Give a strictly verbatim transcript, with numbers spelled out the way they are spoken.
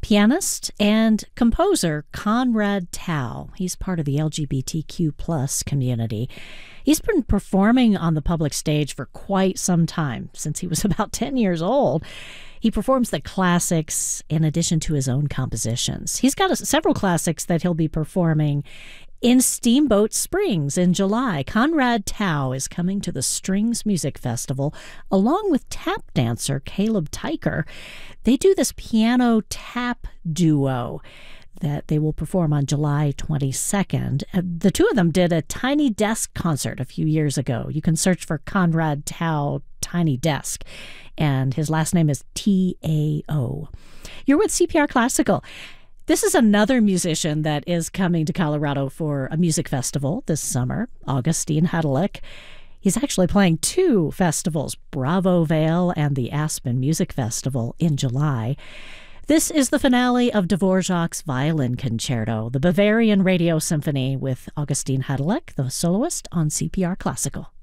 pianist and composer Conrad Tao. He's part of the L G B T Q plus community. He's been performing on the public stage for quite some time, since he was about ten years old. He performs the classics in addition to his own compositions. He's got a, several classics that he'll be performing in Steamboat Springs in July. Conrad Tao is coming to the Strings Music Festival along with tap dancer Caleb Tyker. They do this piano tap duo that they will perform on July twenty-second. Uh, the two of them did a Tiny Desk concert a few years ago. You can search for Conrad Tao Tiny Desk, and his last name is T A O. You're with C P R Classical. This is another musician that is coming to Colorado for a music festival this summer, Augustine Hudelick. He's actually playing two festivals, Bravo Vale and the Aspen Music Festival in July. This is the finale of Dvorak's Violin Concerto, the Bavarian Radio Symphony with Augustine Hudelick, the soloist, on C P R Classical.